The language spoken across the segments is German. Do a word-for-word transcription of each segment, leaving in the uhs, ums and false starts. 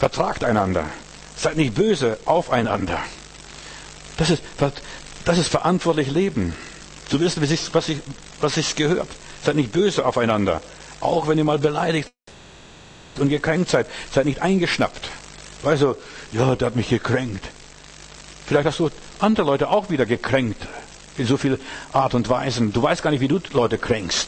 Vertragt einander. Seid nicht böse aufeinander. Das ist, das ist verantwortlich leben. Zu wissen, was sich was sich gehört. Seid nicht böse aufeinander. Auch wenn ihr mal beleidigt und gekränkt seid. Seid nicht eingeschnappt. Weißt du, ja, der hat mich gekränkt. Vielleicht hast du andere Leute auch wieder gekränkt. In so viel Art und Weisen. Du weißt gar nicht, wie du Leute kränkst.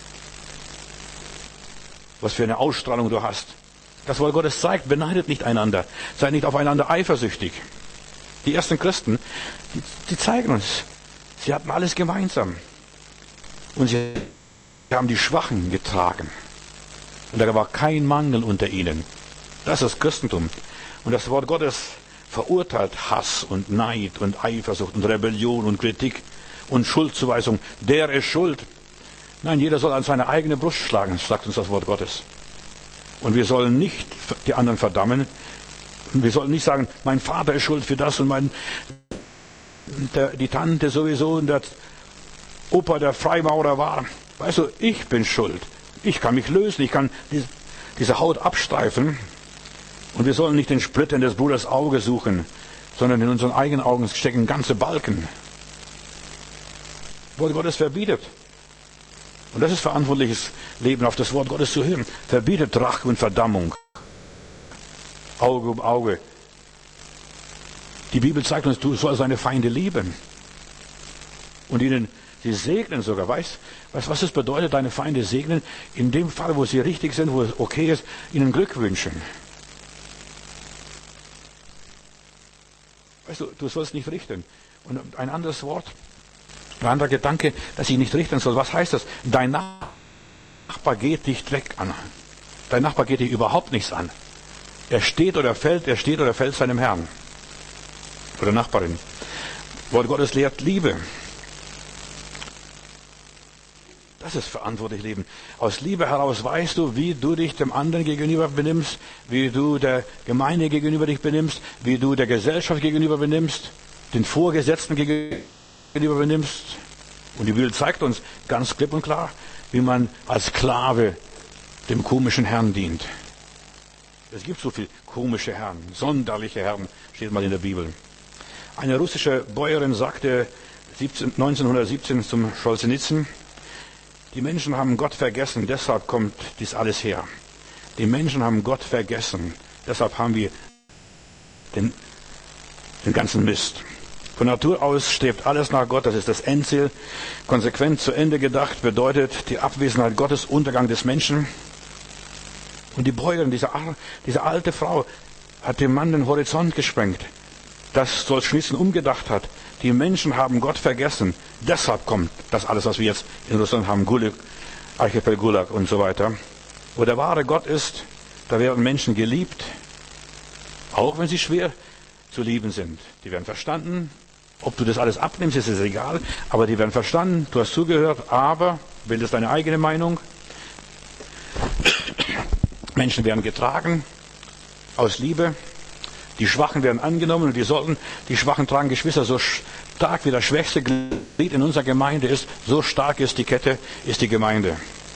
Was für eine Ausstrahlung du hast. Das Wort Gottes zeigt, beneidet nicht einander. Seid nicht aufeinander eifersüchtig. Die ersten Christen, die, die zeigen uns, sie hatten alles gemeinsam. Und sie haben die Schwachen getragen. Und da war kein Mangel unter ihnen. Das ist Christentum. Und das Wort Gottes verurteilt Hass und Neid und Eifersucht und Rebellion und Kritik und Schuldzuweisung. Der ist schuld. Nein, jeder soll an seine eigene Brust schlagen, sagt uns das Wort Gottes. Und wir sollen nicht die anderen verdammen. Wir sollen nicht sagen, mein Vater ist schuld für das und mein, der, die Tante sowieso und der Opa, der Freimaurer war. Weißt du, ich bin schuld. Ich kann mich lösen, ich kann die, diese Haut abstreifen. Und wir sollen nicht den Splitter in des Bruders Auge suchen, sondern in unseren eigenen Augen stecken ganze Balken. Wort Gottes verbietet. Und das ist verantwortliches Leben, auf das Wort Gottes zu hören. Verbietet Rache und Verdammung. Auge um Auge. Die Bibel zeigt uns, du sollst deine Feinde lieben. Und ihnen sie segnen sogar. Weißt du, was es bedeutet, deine Feinde segnen? In dem Fall, wo sie richtig sind, wo es okay ist, ihnen Glück wünschen. Weißt du, du sollst nicht richten. Und ein anderes Wort, ein anderer Gedanke, dass ich nicht richten soll. Was heißt das? Dein Nachbar geht dich Dreck an. Dein Nachbar geht dich überhaupt nichts an. Er steht oder fällt, er steht oder fällt seinem Herrn. Oder Nachbarin. Wort Gottes lehrt Liebe. Das ist verantwortlich Leben. Aus Liebe heraus weißt du, wie du dich dem anderen gegenüber benimmst, wie du der Gemeinde gegenüber dich benimmst, wie du der Gesellschaft gegenüber benimmst, den Vorgesetzten gegenüber benimmst. Und die Bibel zeigt uns ganz klipp und klar, wie man als Sklave dem komischen Herrn dient. Es gibt so viele komische Herren, sonderliche Herren, steht mal in der Bibel. Eine russische Bäuerin sagte neunzehnhundertsiebzehn zum Solschenizyn, die Menschen haben Gott vergessen, deshalb kommt dies alles her. Die Menschen haben Gott vergessen, deshalb haben wir den, den ganzen Mist. Von Natur aus strebt alles nach Gott, das ist das Endziel. Konsequent zu Ende gedacht bedeutet die Abwesenheit Gottes, Untergang des Menschen. Und die Bäuerin, diese, diese alte Frau, hat dem Mann den Horizont gesprengt, das Solschenizyn umgedacht hat. Die Menschen haben Gott vergessen. Deshalb kommt das alles, was wir jetzt in Russland haben, Gulag, Archipel Gulag und so weiter. Wo der wahre Gott ist, da werden Menschen geliebt, auch wenn sie schwer zu lieben sind. Die werden verstanden. Ob du das alles abnimmst, ist es egal. Aber die werden verstanden, du hast zugehört, aber bildest deine eigene Meinung. Menschen werden getragen aus Liebe. Die Schwachen werden angenommen und die sollten, die Schwachen tragen Geschwister, so stark wie das schwächste Glied in unserer Gemeinde ist, so stark ist die Kette, ist die Gemeinde.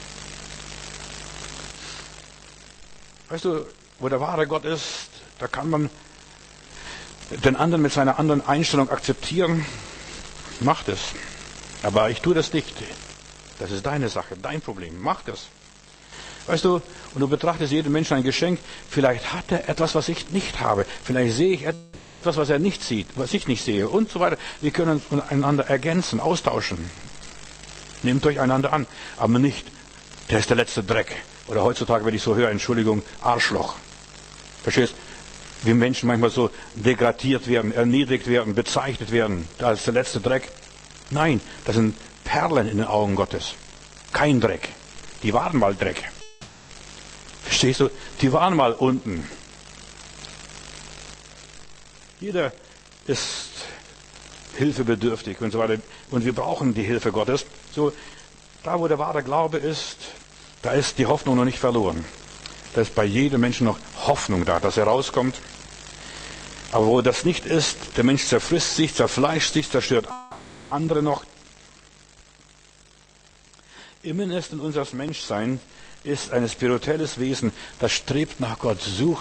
Weißt du, wo der wahre Gott ist, da kann man den anderen mit seiner anderen Einstellung akzeptieren. Macht es. Aber ich tue das nicht. Das ist deine Sache, dein Problem. Mach das. Weißt du, und du betrachtest jedem Menschen ein Geschenk, vielleicht hat er etwas, was ich nicht habe. Vielleicht sehe ich etwas, was er nicht sieht, was ich nicht sehe und so weiter. Wir können uns einander ergänzen, austauschen. Nehmt euch einander an, aber nicht, der ist der letzte Dreck. Oder heutzutage, wenn ich so höre, Entschuldigung, Arschloch. Verstehst? Wie Menschen manchmal so degradiert werden, erniedrigt werden, bezeichnet werden. Da ist der letzte Dreck. Nein, das sind Perlen in den Augen Gottes. Kein Dreck. Die waren mal Dreck. Verstehst du? Die waren mal unten. Jeder ist hilfebedürftig und so weiter. Und wir brauchen die Hilfe Gottes. So, da wo der wahre Glaube ist, da ist die Hoffnung noch nicht verloren. Da ist bei jedem Menschen noch Hoffnung da, dass er rauskommt. Aber wo das nicht ist, der Mensch zerfrisst sich, zerfleischt sich, zerstört andere noch. Im Innersten unseres Menschseins ist ein spirituelles Wesen, das strebt nach Gott, sucht